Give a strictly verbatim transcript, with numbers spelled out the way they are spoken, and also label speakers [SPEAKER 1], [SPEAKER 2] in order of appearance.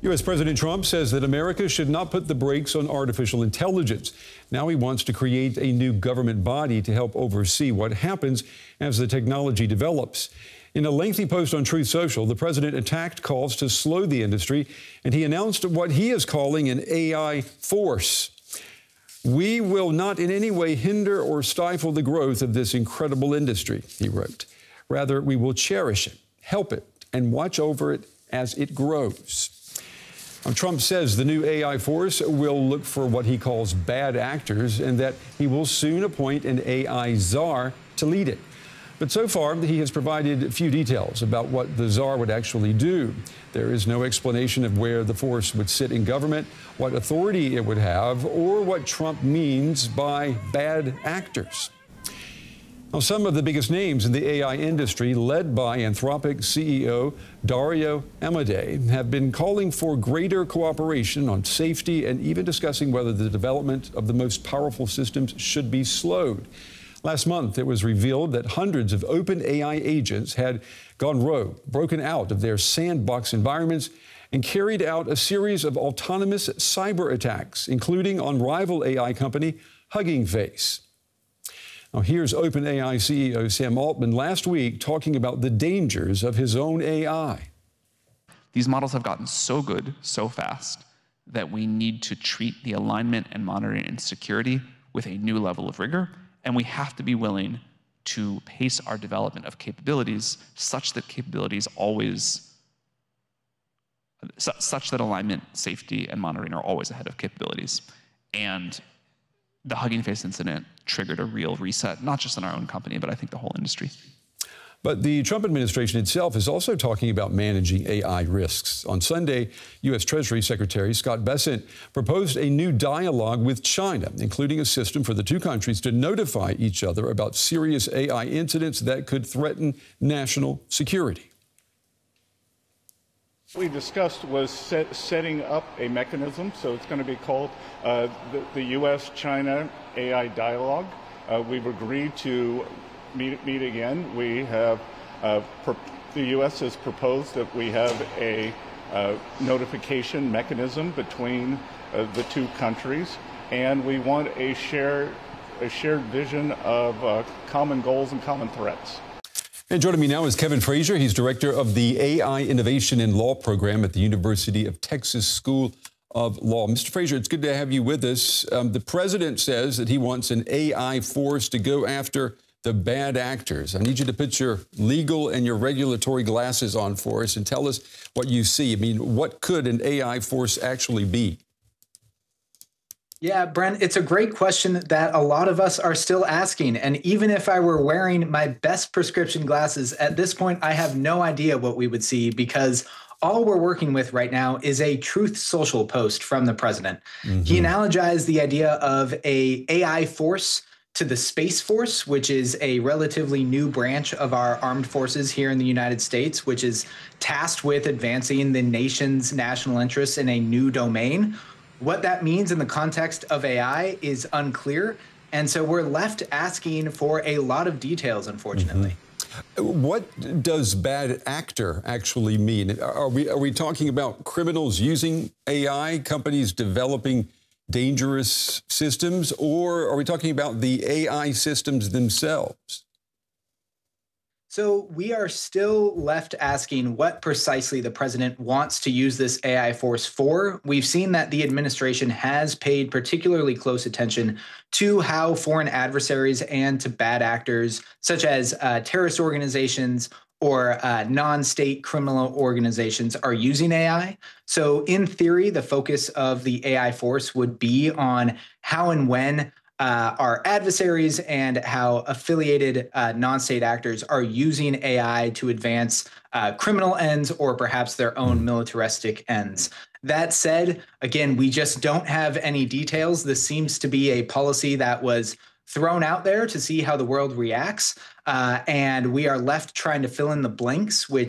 [SPEAKER 1] U S President Trump says that America should not put the brakes on artificial intelligence. Now he wants to create a new government body to help oversee what happens as the technology develops. In a lengthy post on Truth Social, the president attacked calls to slow the industry, and he announced what he is calling an A I force. We will not in any way hinder or stifle the growth of this incredible industry, he wrote. Rather, we will cherish it, help it, and watch over it as it grows. Now, Trump says the new A I force will look for what he calls bad actors and that he will soon appoint an A I czar to lead it. But so far, he has provided few details about what the czar would actually do. There is no explanation of where the force would sit in government, what authority it would have, or what Trump means by bad actors. Now, some of the biggest names in the A I industry, led by Anthropic C E O Dario Amodei, have been calling for greater cooperation on safety and even discussing whether the development of the most powerful systems should be slowed. Last month, it was revealed that hundreds of open A I agents had gone rogue, broken out of their sandbox environments, and carried out a series of autonomous cyber attacks, including on rival A I company Hugging Face. Now, here's OpenAI C E O Sam Altman last week talking about the dangers of his own A I.
[SPEAKER 2] These models have gotten so good so fast that we need to treat the alignment and monitoring and security with a new level of rigor, and we have to be willing to pace our development of capabilities such that capabilities always, such that alignment, safety, and monitoring are always ahead of capabilities. And the Hugging Face incident triggered a real reset, not just in our own company, but I think the whole industry.
[SPEAKER 1] But the Trump administration itself is also talking about managing A I risks. On Sunday, U S Treasury Secretary Scott Bessent proposed a new dialogue with China, including a system for the two countries to notify each other about serious A I incidents that could threaten national security.
[SPEAKER 3] What we discussed was set, setting up a mechanism, so it's going to be called uh, the, the U S China A I Dialogue. Uh, we've agreed to meet, meet again. We have, uh, the U S has proposed that we have a uh, notification mechanism between uh, the two countries, and we want a shared, a shared vision of uh, common goals and common threats.
[SPEAKER 1] And joining me now is Kevin Frazier. He's director of the A I Innovation in Law program at the University of Texas School of Law. Mister Frazier, it's good to have you with us. Um, the president says that he wants an A I force to go after the bad actors. I need you to put your legal and your regulatory glasses on for us and tell us what you see. I mean, what could an A I force actually be?
[SPEAKER 4] Yeah, Brent, it's a great question that a lot of us are still asking. And even if I were wearing my best prescription glasses, at this point, I have no idea what we would see, because all we're working with right now is a Truth Social post from the president. Mm-hmm. He analogized the idea of a AI force to the Space Force, which is a relatively new branch of our armed forces here in the United States, which is tasked with advancing the nation's national interests in a new domain. What that means in the context of A I is unclear, and so we're left asking for a lot of details, unfortunately.
[SPEAKER 1] Mm-hmm. What does bad actor actually mean? Are we, are we talking about criminals using A I, companies developing dangerous systems, or are we talking about the A I systems themselves?
[SPEAKER 4] So we are still left asking what precisely the president wants to use this A I force for. We've seen that the administration has paid particularly close attention to how foreign adversaries and to bad actors, such as uh, terrorist organizations or uh, non-state criminal organizations, are using A I. So in theory, the focus of the A I force would be on how and when Uh, our adversaries and how affiliated uh, non-state actors are using A I to advance uh, criminal ends or perhaps their own militaristic ends. That said, again, we just don't have any details. This seems to be a policy that was thrown out there to see how the world reacts, uh, and we are left trying to fill in the blanks, which